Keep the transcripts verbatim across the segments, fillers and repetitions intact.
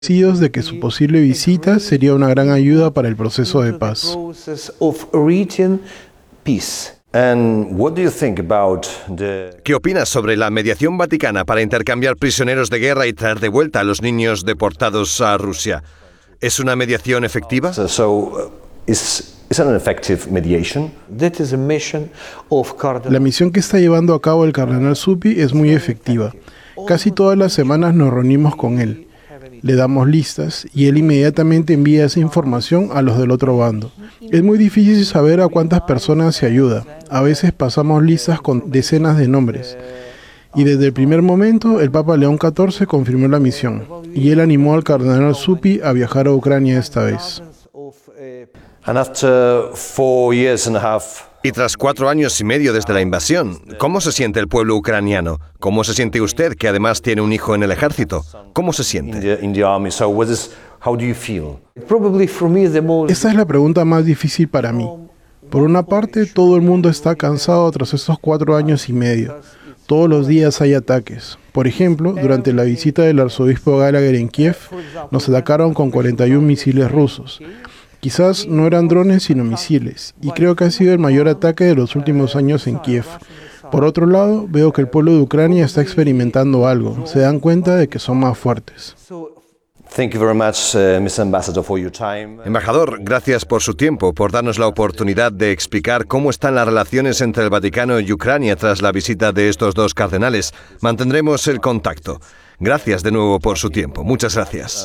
convencidos de que su posible visita sería una gran ayuda para el proceso de paz. ¿Qué opinas sobre la mediación vaticana para intercambiar prisioneros de guerra y traer de vuelta a los niños deportados a Rusia? ¿Es una mediación efectiva? La misión que está llevando a cabo el cardenal Zuppi es muy efectiva. Casi todas las semanas nos reunimos con él. Le damos listas y él inmediatamente envía esa información a los del otro bando. Es muy difícil saber a cuántas personas se ayuda. A veces pasamos listas con decenas de nombres. Y desde el primer momento, el Papa León catorce confirmó la misión. Y él animó al cardenal Zuppi a viajar a Ucrania esta vez. Y tras cuatro años y medio desde la invasión, ¿cómo se siente el pueblo ucraniano? ¿Cómo se siente usted, que además tiene un hijo en el ejército? ¿Cómo se siente? Esta es la pregunta más difícil para mí. Por una parte, todo el mundo está cansado tras estos cuatro años y medio. Todos los días hay ataques. Por ejemplo, durante la visita del arzobispo Gallagher en Kiev, nos atacaron con cuarenta y uno misiles rusos. Quizás no eran drones sino misiles, y creo que ha sido el mayor ataque de los últimos años en Kiev. Por otro lado, veo que el pueblo de Ucrania está experimentando algo. Se dan cuenta de que son más fuertes. Embajador, gracias por su tiempo, por darnos la oportunidad de explicar cómo están las relaciones entre el Vaticano y Ucrania tras la visita de estos dos cardenales. Mantendremos el contacto. Gracias de nuevo por su tiempo. Muchas gracias.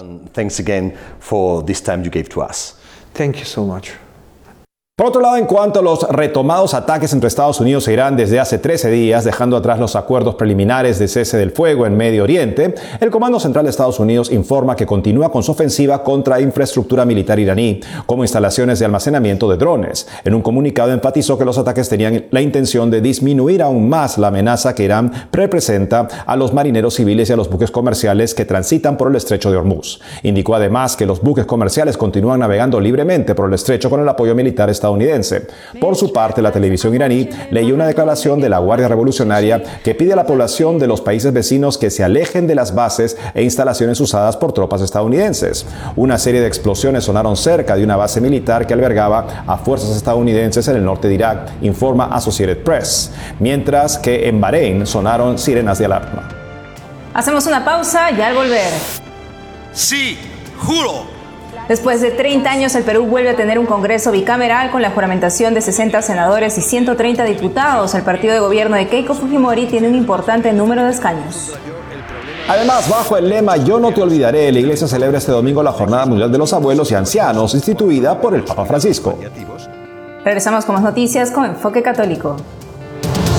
Thank you so much. Por otro lado, en cuanto a los retomados ataques entre Estados Unidos e Irán desde hace trece días, dejando atrás los acuerdos preliminares de cese del fuego en Medio Oriente, el Comando Central de Estados Unidos informa que continúa con su ofensiva contra infraestructura militar iraní, como instalaciones de almacenamiento de drones. En un comunicado enfatizó que los ataques tenían la intención de disminuir aún más la amenaza que Irán representa a los marineros civiles y a los buques comerciales que transitan por el estrecho de Hormuz. Indicó además que los buques comerciales continúan navegando libremente por el estrecho con el apoyo militar estadounidense. estadounidense. Por su parte, la televisión iraní leyó una declaración de la Guardia Revolucionaria que pide a la población de los países vecinos que se alejen de las bases e instalaciones usadas por tropas estadounidenses. Una serie de explosiones sonaron cerca de una base militar que albergaba a fuerzas estadounidenses en el norte de Irak, informa Associated Press, mientras que en Bahrein sonaron sirenas de alarma. Hacemos una pausa y al volver. Sí, juro. Después de treinta años, el Perú vuelve a tener un Congreso bicameral con la juramentación de sesenta senadores y ciento treinta diputados. El partido de gobierno de Keiko Fujimori tiene un importante número de escaños. Además, bajo el lema Yo no te olvidaré, la Iglesia celebra este domingo la Jornada Mundial de los Abuelos y Ancianos, instituida por el Papa Francisco. Regresamos con más noticias con Enfoque Católico.